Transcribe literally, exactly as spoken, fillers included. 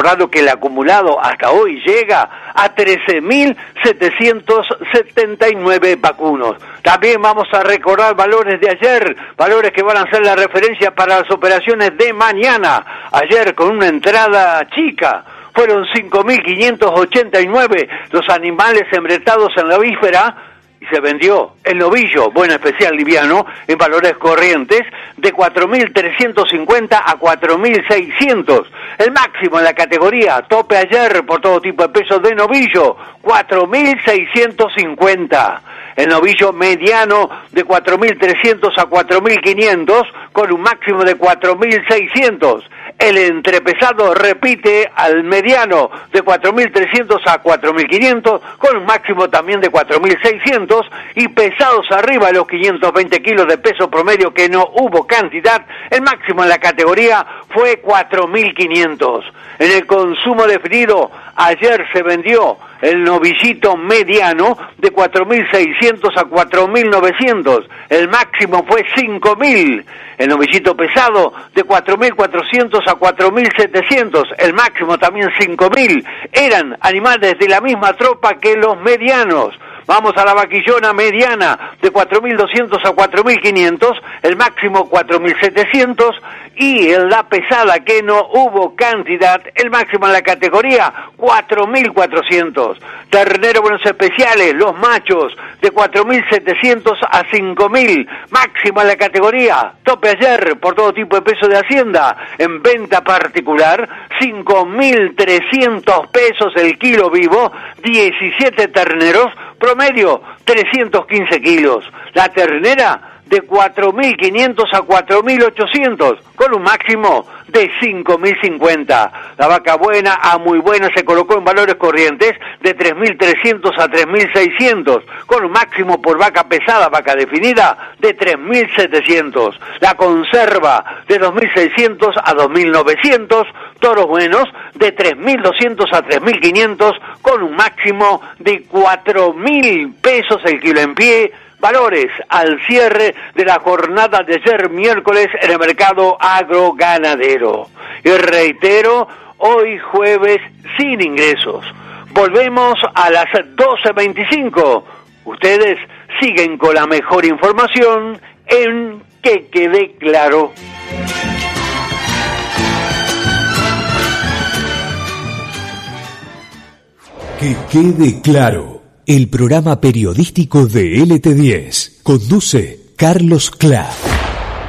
recordando que el acumulado hasta hoy llega a trece mil setecientos setenta y nueve vacunos. También vamos a recordar valores de ayer, valores que van a ser la referencia para las operaciones de mañana. Ayer con una entrada chica, fueron cinco mil quinientos ochenta y nueve los animales embretados en la víspera, y se vendió el novillo, bueno, especial liviano, en valores corrientes, de cuatro mil trescientos cincuenta a cuatro mil seiscientos. El máximo en la categoría, tope ayer por todo tipo de pesos de novillo, cuatro mil seiscientos cincuenta. El novillo mediano de cuatro mil trescientos a cuatro mil quinientos, con un máximo de cuatro mil seiscientos. El entrepesado repite al mediano de cuatro mil trescientos a cuatro mil quinientos, con un máximo también de cuatro mil seiscientos, y pesados arriba de los quinientos veinte kilos de peso promedio, que no hubo cantidad, el máximo en la categoría fue cuatro mil quinientos. En el consumo definido, ayer se vendió el novillito mediano de cuatro mil seiscientos a cuatro mil novecientos, el máximo fue cinco mil. El novillito pesado de cuatro mil cuatrocientos a cuatro mil setecientos, el máximo también cinco mil. Eran animales de la misma tropa que los medianos. Vamos a la vaquillona mediana de cuatro mil doscientos a cuatro mil quinientos, el máximo cuatro mil setecientos, y en la pesada, que no hubo cantidad, el máximo en la categoría cuatro mil cuatrocientos. Ternero buenos especiales, los machos de cuatro mil setecientos a cinco mil, máximo en la categoría, tope ayer por todo tipo de peso de hacienda, en venta particular cinco mil trescientos pesos el kilo vivo, diecisiete terneros, promedio trescientos quince kilos. La ternera de cuatro mil quinientos a cuatro mil ochocientos, con un máximo de cinco mil cincuenta. La vaca buena a muy buena se colocó en valores corrientes de tres mil trescientos a tres mil seiscientos, con un máximo por vaca pesada, vaca definida, de tres mil setecientos. La conserva de dos mil seiscientos a dos mil novecientos, toros buenos de tres mil doscientos a tres mil quinientos, con un máximo de cuatro mil pesos el kilo en pie. Valores al cierre de la jornada de ayer miércoles en el mercado agroganadero. Y reitero, hoy jueves sin ingresos. Volvemos a las doce veinticinco. Ustedes siguen con la mejor información en Que Quede Claro. Que Quede Claro. El programa periodístico de L T diez. Conduce Carlos Clark.